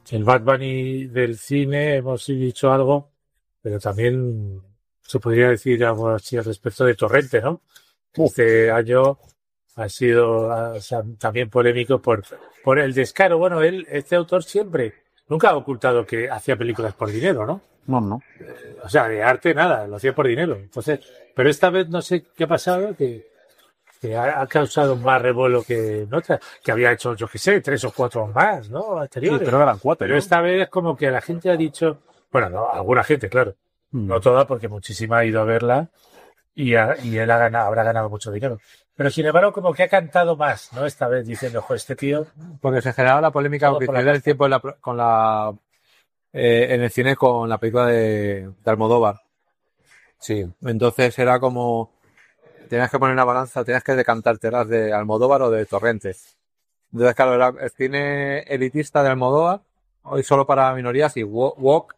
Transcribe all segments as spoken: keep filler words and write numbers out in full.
el Bad Bunny del cine, hemos dicho algo, pero también se podría decir algo así al respecto de Torrente, ¿no? Este año ha sido o sea, también polémico por, por el descaro. Bueno, él, este autor siempre, nunca ha ocultado que hacía películas por dinero, ¿no? No, no. O sea, de arte nada, lo hacía por dinero. Entonces, pero esta vez no sé qué ha pasado, que, que ha, ha causado más revuelo que en otras, que había hecho, yo qué sé, tres o cuatro más, ¿no? Anteriores. Sí, pero eran cuatro. Pero ¿no? esta vez como que la gente ha dicho, bueno, no, alguna gente, claro, mm. no toda, porque muchísima ha ido a verla y, ha, y él ha ganado, habrá ganado mucho dinero. Pero sin embargo, como que ha cantado más, ¿no? Esta vez diciendo, ojo, este tío... Porque se generaba la polémica porque tiene el tiempo en la, con la... Eh, en el cine con la película de, de Almodóvar. Sí. Entonces era como... Tenías que poner una balanza, tenías que decantarte, ¿eras de Almodóvar o de Torrente? Entonces, claro, era el cine elitista de Almodóvar, hoy solo para minorías, y Walk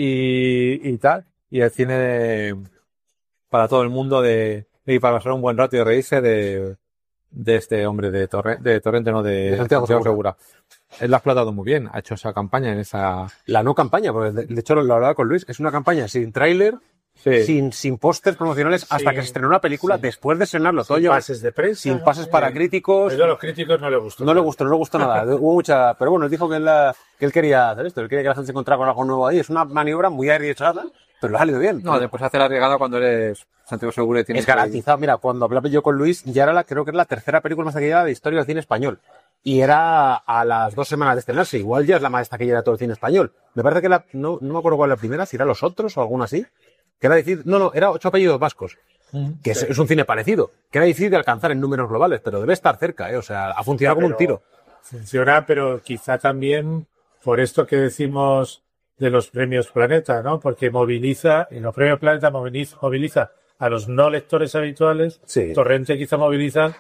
y, y tal, y el cine de, para todo el mundo de, y para pasar un buen rato y reírse de, de este hombre de Torrente, de Torrente, no, de, de Santiago, Santiago Segura. Él lo ha explotado muy bien, ha hecho esa campaña en esa... La no campaña, porque de, de hecho lo hablaba con Luis, es una campaña sin tráiler, sí. sin, sin pósters promocionales, hasta sí. que se estrenó una película, sí. después de estrenarlo, sin Toño. pases de prensa. Sin pases para sí. críticos. Pero a los críticos no le gustó. No le gustó, no le gustó nada. Hubo mucha... Pero bueno, él dijo que él, que él quería hacer esto, él quería que la gente se encontrara con algo nuevo ahí. Es una maniobra muy arriesgada, pero lo ha salido bien. No, después hace la arriesgada cuando eres Santiago Segura y tienes Es garantizado. Que... Mira, cuando hablaba yo con Luis, ya era la, creo que era la tercera película más taquillera de historia del cine español. Y era a las dos semanas de estrenarse. Igual ya es la más taquillera de todo el cine español. Me parece que la, no, no me acuerdo cuál era la primera, si era Los Otros o alguna así. Que era decir, no, no, era Ocho apellidos vascos. Mm, que sí. es, es un cine parecido. Que era difícil de alcanzar en números globales, pero debe estar cerca, ¿eh? O sea, ha funcionado pero, como un tiro. Funciona, pero quizá también por esto que decimos de los premios Planeta, ¿no? Porque moviliza, y los premios Planeta moviliza, moviliza a los no lectores habituales. Sí. Torrente quizá moviliza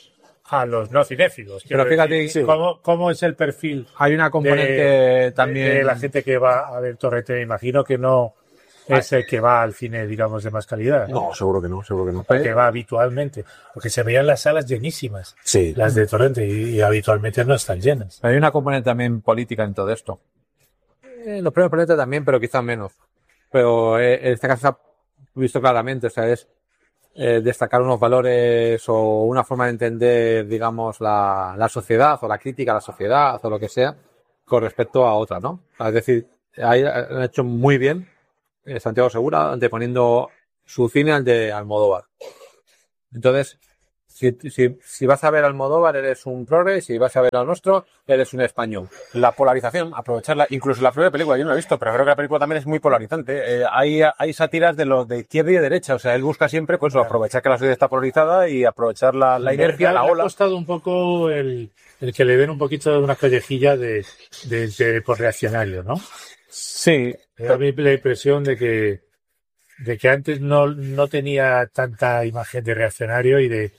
a los no cinéfilos. Pero fíjate, sí. ¿cómo, ¿cómo es el perfil? Hay una componente de, también de, de la gente que va a ver Torrente. Me imagino que no es el que va al cine, digamos, de más calidad. No, seguro que no, seguro que no. El que va habitualmente. Porque se veían las salas llenísimas. Sí. Las de Torrente y, y habitualmente no están llenas. Hay una componente también política en todo esto. Eh, los premios Planeta también, pero quizás menos. Pero eh, en este caso se ha visto claramente, o sea, es Eh, destacar unos valores o una forma de entender, digamos, la, la sociedad o la crítica a la sociedad o lo que sea con respecto a otra, ¿no? Es decir, ahí han hecho muy bien eh, Santiago Segura anteponiendo su cine al de Almodóvar. Entonces, si, si, si vas a ver Almodóvar eres un progre, si vas a ver al nuestro eres un español. La polarización, aprovecharla, incluso la propia película, yo no la he visto, pero creo que la película también es muy polarizante. Eh, hay, hay sátiras de los de izquierda y de derecha, o sea, él busca siempre pues aprovechar que la sociedad está polarizada y aprovechar la, la inercia, la ola. Le ha costado un poco el, el que le den un poquito de una collejilla de, de, de por reaccionario, ¿no? Sí. A mí la impresión de que, de que antes no, no tenía tanta imagen de reaccionario y de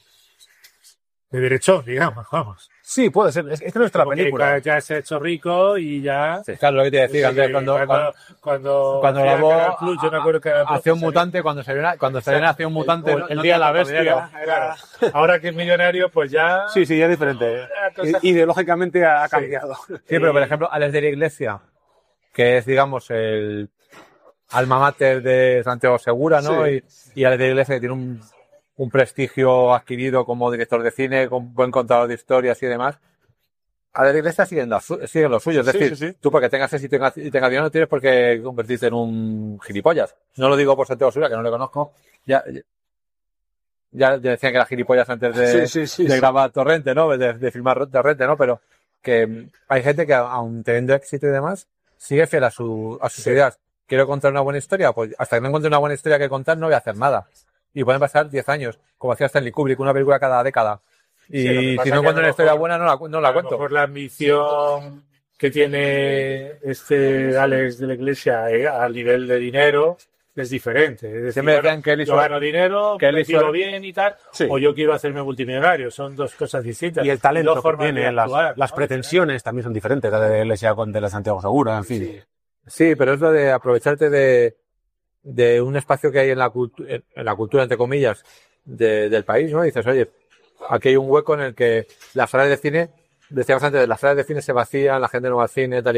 de derechón, digamos, vamos. Sí, puede ser. Es, es que no es la película. Ya se ha hecho rico y ya... Sí, claro, lo que te decía, Andrés, sí, cuando, cuando, cuando, cuando grabó Club, yo me acuerdo que Acción Mutante, cuando se viene, cuando se viene Acción Mutante... El, el, el Día de la Bestia. Era, ahora que es millonario, pues ya... Sí, sí, ya es diferente. Cosa... Ideológicamente ha sí. cambiado. Sí, pero por ejemplo, Alex de la Iglesia, que es, digamos, el alma mater de Santiago Segura, ¿no? Sí. Y, y Alex de la Iglesia, que tiene un... un prestigio adquirido como director de cine, con buen contador de historias y demás. A la iglesia siguen, la, siguen los suyos. Es decir, sí, sí, sí. tú porque tengas éxito y tengas, y tengas dinero no tienes por qué convertirte en un gilipollas. No lo digo por Santiago Segura, que no le conozco. Ya, ya, ya decían que era gilipollas antes de, sí, sí, sí, de sí. grabar Torrente, ¿no? De, de filmar Torrente, ¿no? Pero que hay gente que, aun teniendo éxito y demás, sigue fiel a, su, a sus sí. ideas. Quiero contar una buena historia, pues hasta que no encuentre una buena historia que contar no voy a hacer nada. Y pueden pasar diez años, como hacía Stanley Kubrick, una película cada década. Y sí, si no encuentro una historia buena, no la, no la cuento. Por la ambición que tiene este Alex de la Iglesia eh, a nivel de dinero es diferente. Es decir, Siempre decían que él hizo, yo gano dinero, que él hizo bien y tal, sí. o yo quiero hacerme multimillonario. Son dos cosas distintas. Y el talento que tiene, las, actuar, las ¿no? pretensiones también son diferentes. La de la Iglesia con de la Santiago Segura, en fin. Sí, sí, pero es lo de aprovecharte de... de un espacio que hay en la, cultu- en la cultura, entre comillas, de, del país, ¿no? Y dices, oye, aquí hay un hueco en el que las salas de cine, decíamos antes, las salas de cine se vacían, la gente no va al cine, tal y cual,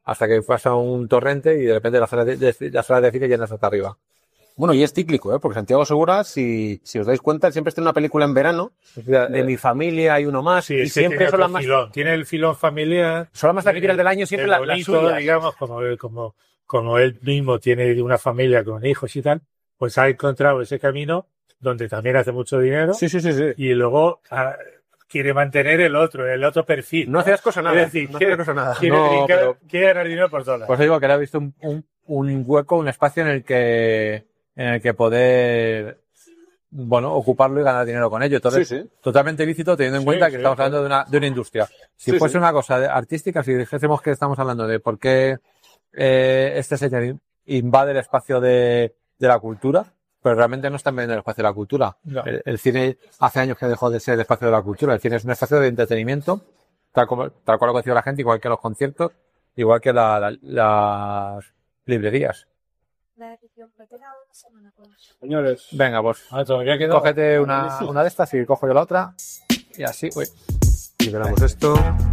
hasta que pasa un torrente y de repente las salas de, de, las salas de cine llenas hasta arriba. Bueno, y es cíclico, ¿eh? Porque Santiago Segura, si, si os dais cuenta, siempre está en una película en verano, de Mi Familia hay uno más, Sí, y es que siempre tiene son las otro más, filón. Tiene el filón familiar. son las más taquilleras del año, siempre el las, las bonito, suyas. digamos, como, como, como él mismo tiene una familia con hijos y tal, pues ha encontrado ese camino donde también hace mucho dinero Sí, sí, sí, sí. y luego ah, quiere mantener el otro, el otro perfil. No hacías cosa nada. Es decir, no quiere, hacías cosa nada. quiere, No, brincar- pero- quiere ganar dinero por dólar. Pues digo que le ha visto un, un, un hueco, un espacio en el que en el que poder bueno, ocuparlo y ganar dinero con ello. Entonces, Sí, sí. totalmente lícito teniendo en Sí, cuenta que sí, estamos claro. hablando de una, de una industria. Si Sí, fuese sí. una cosa de- artística, si dijésemos que estamos hablando de por qué eh, este señor invade el espacio de, de la cultura, pero realmente no está invadiendo el espacio de la cultura. No. El, el cine hace años que dejó de ser el espacio de la cultura. El cine es un espacio de entretenimiento, tal, como, tal cual lo concibe la gente, igual que los conciertos, igual que la- la- las librerías. La edición pretera una semana con eso. Señores, Venga, pues ah, todavía queda. cógete una, una de estas y cojo yo la otra. Y así, uy. Liberamos esto.